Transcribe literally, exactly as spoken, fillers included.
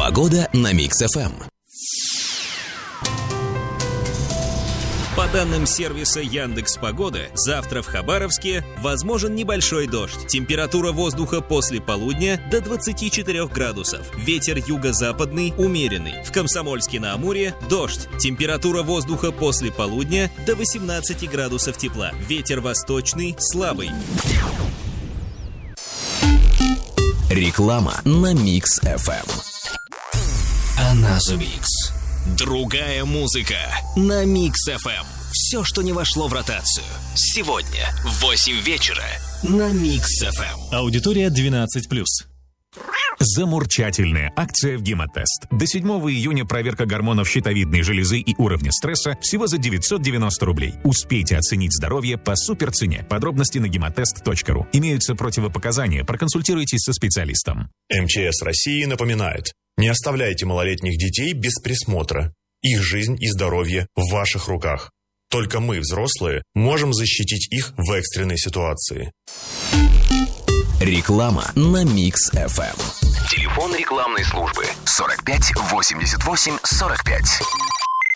Погода на Микс эф эм. По данным сервиса Яндекс.Погода, завтра в Хабаровске возможен небольшой дождь. Температура воздуха после полудня до двадцати четырёх градусов. Ветер юго-западный умеренный. В Комсомольске-на-Амуре дождь. Температура воздуха после полудня до восемнадцати градусов тепла. Ветер восточный слабый. Реклама на Микс эф эм. Another Mix. Другая музыка на Микс эф эм. Все, что не вошло в ротацию. Сегодня в восемь вечера на Микс эф эм. Аудитория двенадцать плюс. Замурчательная акция в Гемотест. До седьмого июня проверка гормонов щитовидной железы и уровня стресса всего за девятьсот девяносто рублей. Успейте оценить здоровье по суперцене. Подробности на гемотест точка ру. Имеются противопоказания. Проконсультируйтесь со специалистом. эм че эс России напоминает: не оставляйте малолетних детей без присмотра. Их жизнь и здоровье в ваших руках. Только мы, взрослые, можем защитить их в экстренной ситуации. Реклама на Микс эф эм. Телефон рекламной службы сорок пять восемьдесят восемь сорок пять.